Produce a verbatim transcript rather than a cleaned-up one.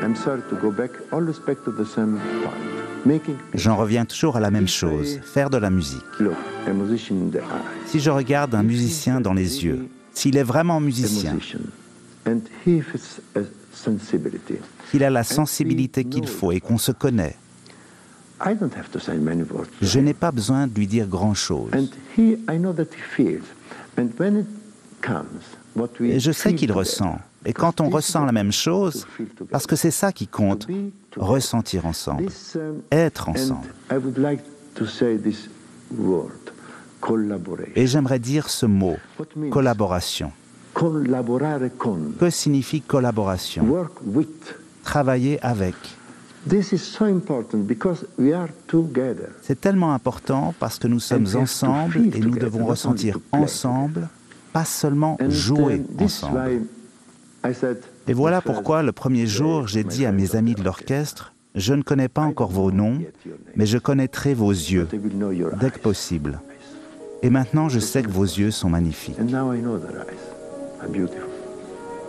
J'en reviens toujours à la même chose, faire de la musique. Si je regarde un musicien dans les yeux, s'il est vraiment musicien, qu'il a la sensibilité qu'il faut et qu'on se connaît, je n'ai pas besoin de lui dire grand-chose. Et je sais qu'il ressent. Et quand on ressent la même chose, parce que c'est ça qui compte, ressentir ensemble, être ensemble. Et j'aimerais dire ce mot, collaboration. Que signifie collaboration? Travailler avec. C'est tellement important parce que nous sommes ensemble et nous devons ressentir ensemble, pas seulement jouer ensemble. Et voilà pourquoi le premier jour, j'ai dit à mes amis de l'orchestre, je ne connais pas encore vos noms, mais je connaîtrai vos yeux, dès que possible. Et maintenant, je sais que vos yeux sont magnifiques.